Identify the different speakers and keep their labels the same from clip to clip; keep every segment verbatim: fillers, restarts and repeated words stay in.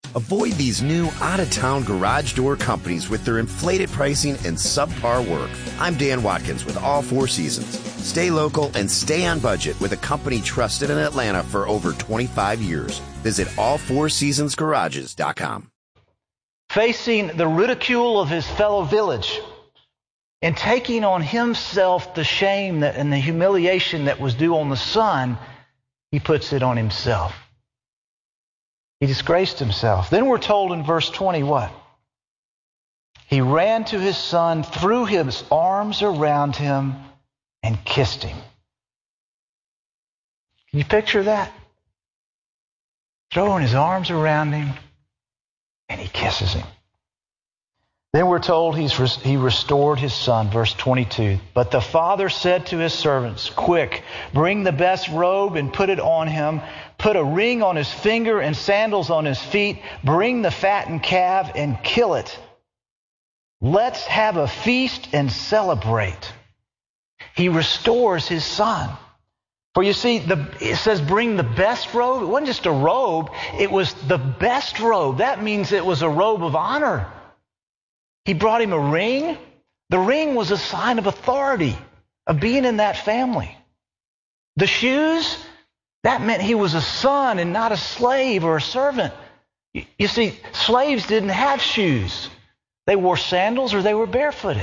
Speaker 1: Avoid these new, out-of-town garage door companies with their inflated pricing and subpar work. I'm Dan Watkins with All Four Seasons. Stay local and stay on budget with a company trusted in Atlanta for over twenty-five years. Visit all four seasons garages dot com.
Speaker 2: Facing the ridicule of his fellow village and taking on himself the shame that, and the humiliation that was due on the son, he puts it on himself. He disgraced himself. Then we're told in verse twenty what? He ran to his son, threw his arms around him, and kissed him. Can you picture that? Throwing his arms around him, and he kisses him. Then we're told he's he restored his son, verse twenty-two. But the father said to his servants, quick, bring the best robe and put it on him. Put a ring on his finger and sandals on his feet. Bring the fattened calf and kill it. Let's have a feast and celebrate. He restores his son. For you see, the, it says bring the best robe. It wasn't just a robe. It was the best robe. That means it was a robe of honor. He brought him a ring. The ring was a sign of authority, of being in that family. The shoes, that meant he was a son and not a slave or a servant. You, you see, slaves didn't have shoes. They wore sandals or they were barefooted.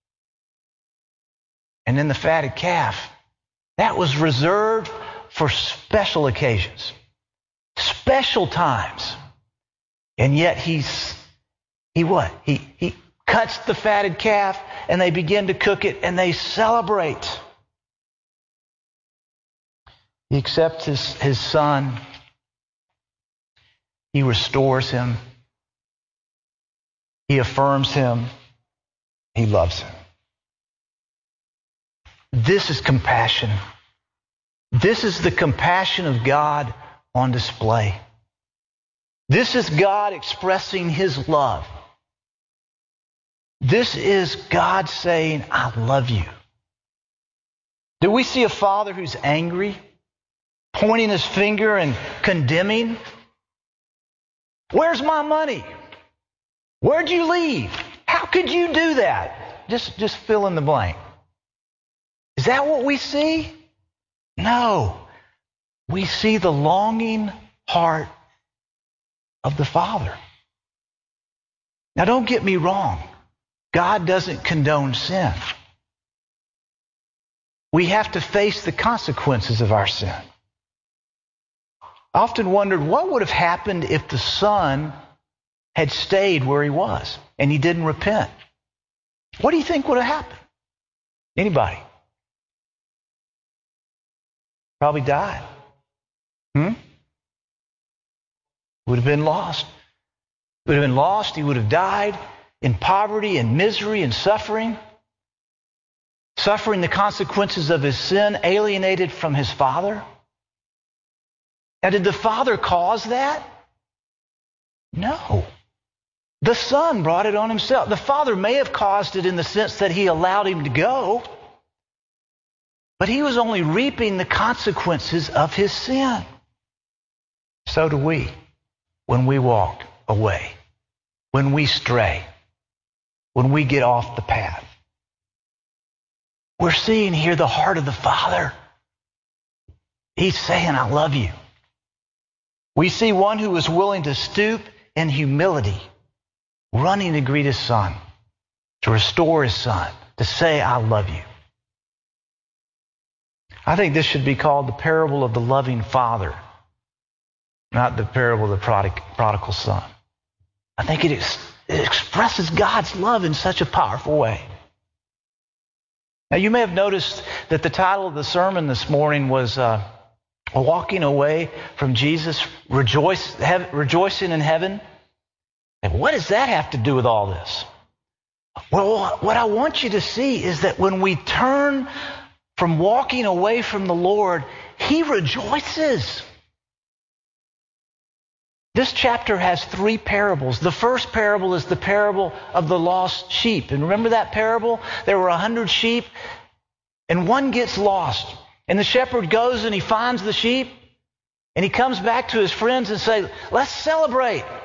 Speaker 2: And then the fatted calf, that was reserved for special occasions, special times. And yet he's, he what? He, he cuts the fatted calf and they begin to cook it and they celebrate. He accepts his, his son. He restores him. He affirms him. He loves him. This is compassion. This is the compassion of God on display. This is God expressing his love. This is God saying, I love you. Do we see a father who's angry, pointing his finger and condemning? Where's my money? Where'd you leave? How could you do that? Just, just fill in the blank. Is that what we see? No. We see the longing heart of the Father. Now, don't get me wrong. God doesn't condone sin. We have to face the consequences of our sin. I often wondered what would have happened if the son had stayed where he was and he didn't repent. What do you think would have happened? Anybody? Probably died. Hmm? Would have been lost. Would have been lost. He would have died in poverty and misery and suffering. Suffering the consequences of his sin, alienated from his father. Now, did the father cause that? No. The son brought it on himself. The father may have caused it in the sense that he allowed him to go, but he was only reaping the consequences of his sin. So do we when we walk away, when we stray, when we get off the path. We're seeing here the heart of the Father. He's saying, I love you. We see one who is willing to stoop in humility, running to greet his son, to restore his son, to say, I love you. I think this should be called the parable of the loving father, not the parable of the prodigal, prodigal son. I think it, ex- it expresses God's love in such a powerful way. Now, you may have noticed that the title of the sermon this morning was uh, Walking Away from Jesus, Rejoice, he- Rejoicing in Heaven. And what does that have to do with all this? Well, what I want you to see is that when we turn from walking away from the Lord, He rejoices. This chapter has three parables. The first parable is the parable of the lost sheep. And remember that parable? There were a hundred sheep, and one gets lost. And the shepherd goes and he finds the sheep, and he comes back to his friends and says, let's celebrate.